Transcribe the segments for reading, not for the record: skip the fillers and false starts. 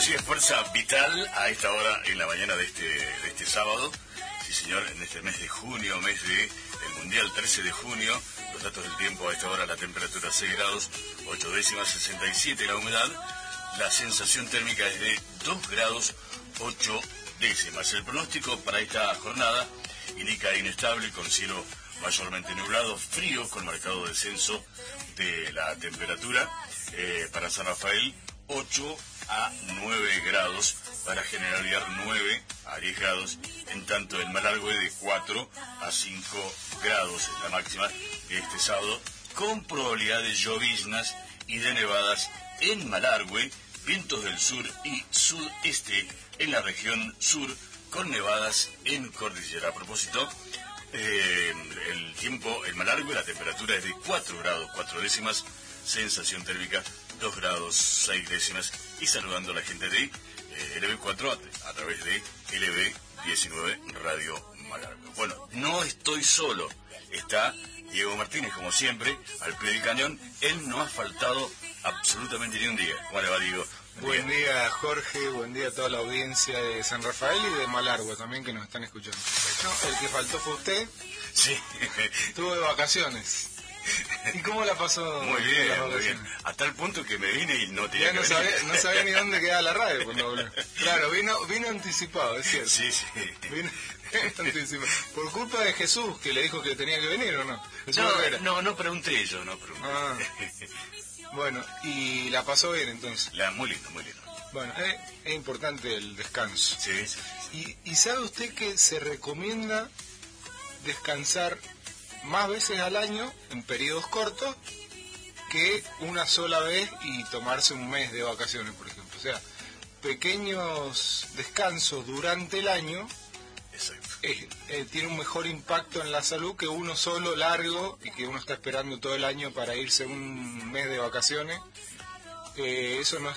Así es, Fuerza Vital a esta hora en la mañana de este sábado. Sí, señor, en este mes de junio, mes del Mundial, 13 de junio. Los datos del tiempo a esta hora: la temperatura 6 grados, 8 décimas, 67 la humedad. La sensación térmica es de 2 grados, 8 décimas. El pronóstico para esta jornada indica inestable, con cielo mayormente nublado, frío, con marcado descenso de la temperatura. Para San Rafael, 8 a 9 grados, para General Villar 9 a 10 grados, en tanto en Malargüe de 4 a 5 grados es la máxima de este sábado, con probabilidad de lloviznas y de nevadas en Malargüe, vientos del sur y sudeste en la región sur, con nevadas en cordillera. A propósito, el tiempo en Malargüe, la temperatura es de 4 grados, 4 décimas, sensación térmica 2 grados, 6 décimas, y saludando a la gente de LB4 a través de LB19 Radio Malargüe. Bueno, no estoy solo, está Diego Martínez, como siempre, al pie del cañón. Él no ha faltado absolutamente ni un día. ¿Cómo le va, Diego? Buen día, Jorge, buen día a toda la audiencia de San Rafael y de Malargüe también, que nos están escuchando. No, el que faltó fue usted. Sí. Estuvo de vacaciones. ¿Y cómo la pasó? Muy bien, muy bien. A tal punto que me vine y no tenía ya no sabía ni dónde quedaba la radio cuando volvió. Claro, vino anticipado, es cierto. Sí, sí. Vino anticipado. Por culpa de Jesús, que le dijo que tenía que venir, ¿o no? No pregunté yo, no pregunté. Ah. Bueno, y la pasó bien entonces. Muy lindo, muy lindo. Bueno, es importante el descanso. Sí, sí, sí. ¿Y sabe usted que se recomienda descansar más veces al año en periodos cortos que una sola vez y tomarse un mes de vacaciones, por ejemplo? O sea, pequeños descansos durante el año tiene un mejor impacto en la salud que uno solo largo y que uno está esperando todo el año para irse un mes de vacaciones. Eso no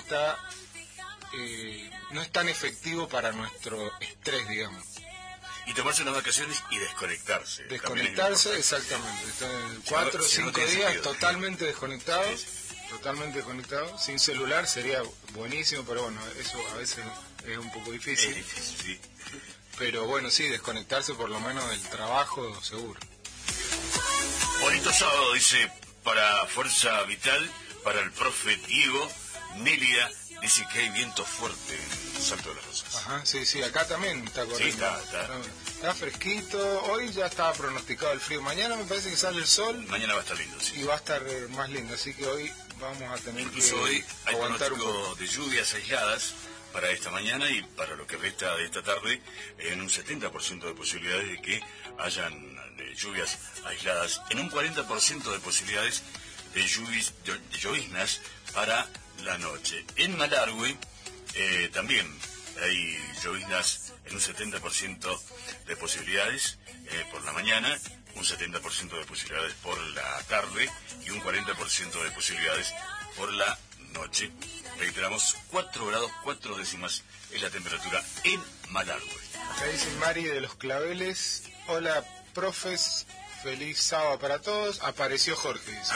es tan efectivo para nuestro estrés, digamos. Y tomarse unas vacaciones y desconectarse. Desconectarse, exactamente. 4 o 5 días totalmente desconectado, sin celular sería buenísimo, pero bueno, eso a veces es un poco difícil. Es difícil, sí. Pero bueno, sí, desconectarse por lo menos del trabajo, seguro. Bonito sábado, dice, para Fuerza Vital, para el profe Diego. Nélida dice que hay viento fuerte en Salto de las Rosas. Ajá, sí, acá también está corriendo. Sí, está fresquito. Hoy ya estaba pronosticado el frío. Mañana me parece que sale el sol. Mañana va a estar lindo, sí. Y va a estar más lindo, así que hoy vamos a tener incluso que hoy hay aguantar un poco de lluvias aisladas para esta mañana y para lo que resta de esta tarde, en un 70% de posibilidades de que hayan lluvias aisladas, en un 40% de posibilidades de lloviznas para la noche. En Malargüe también hay lloviznas en un 70% de posibilidades por la mañana, un 70% de posibilidades por la tarde y un 40% de posibilidades por la noche. Reiteramos, 4 grados, 4 décimas es la temperatura en Malargüe. Acá dice Mari de los Claveles: hola, profes, feliz sábado para todos. Apareció Jorge, dice.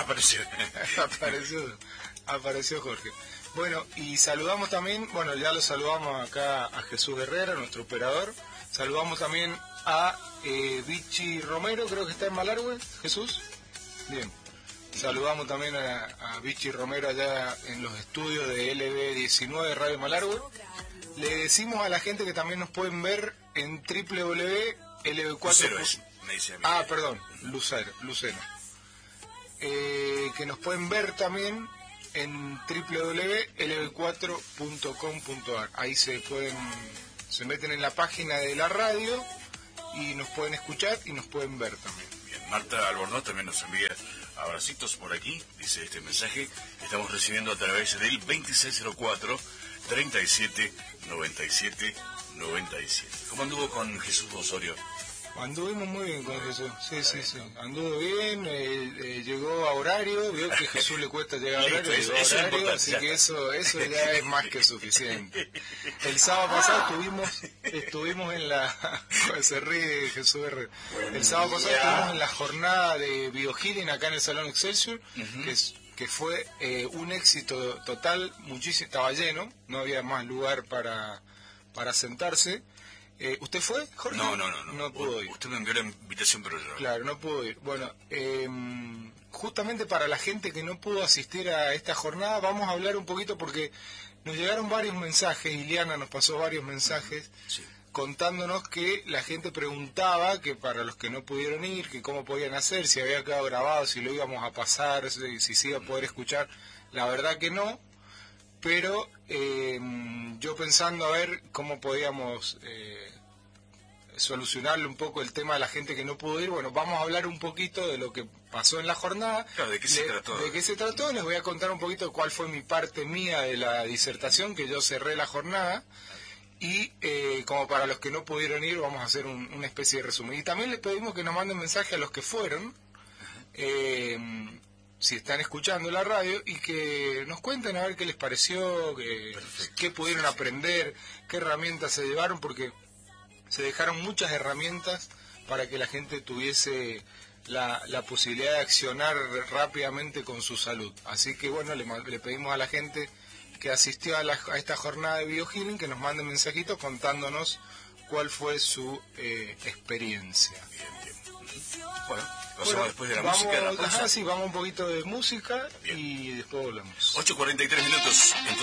Apareció Jorge. Bueno, y saludamos también, ya lo saludamos acá a Jesús Guerrero, nuestro operador. Saludamos también a Vichy Romero, creo que está en Malargüe. Jesús, bien. Saludamos también a Vichy Romero allá en los estudios de LB19 Radio Malargüe. Le decimos a la gente que también nos pueden ver en www.lb4. Lucero. Que nos pueden ver también en www.lb4.com.ar. Ahí se meten en la página de la radio y nos pueden escuchar y nos pueden ver también. Bien, Marta Albornoz también nos envía abracitos por aquí, dice este mensaje. Estamos recibiendo a través del 2604-379797. ¿Cómo anduvo con Jesús Osorio? Anduvimos muy bien con Jesús, sí. Anduvo bien, llegó a horario, vio que a Jesús le cuesta llegar a horario, llegó a horario, así que eso ya es más que suficiente. El sábado pasado estuvimos en la... se ríe Jesús Herrera. El sábado pasado estuvimos en la jornada de biohealing acá en el Salón Excelsior, que fue un éxito total, muchísimo, estaba lleno, no había más lugar para sentarse. ¿Usted fue, Jorge? No pudo ir. Usted me envió la invitación, pero yo... Claro, no pudo ir. Bueno, justamente para la gente que no pudo asistir a esta jornada, vamos a hablar un poquito porque nos llegaron varios mensajes, Iliana nos pasó varios mensajes, sí, contándonos que la gente preguntaba, que para los que no pudieron ir, que cómo podían hacer, si había quedado grabado, si lo íbamos a pasar, si se iba a poder escuchar. La verdad que no, pero yo pensando a ver cómo podíamos solucionarle un poco el tema de la gente que no pudo ir. Bueno, vamos a hablar un poquito de lo que pasó en la jornada. Claro, ¿de qué se trató? ¿De qué se trató? Les voy a contar un poquito cuál fue mi parte mía de la disertación, que yo cerré la jornada. Y como para los que no pudieron ir, vamos a hacer una especie de resumen. Y también les pedimos que nos manden mensaje a los que fueron, si están escuchando la radio, y que nos cuenten a ver qué les pareció, qué pudieron aprender, qué herramientas se llevaron, porque se dejaron muchas herramientas para que la gente tuviese la posibilidad de accionar rápidamente con su salud. Así que bueno, le pedimos a la gente que asistió a esta jornada de biohealing que nos mande mensajitos contándonos cuál fue su experiencia. Bien. Bueno, pasamos después de la música de la pausa. Sí, vamos un poquito de música. Bien. Y después volvemos. 8:43 minutos.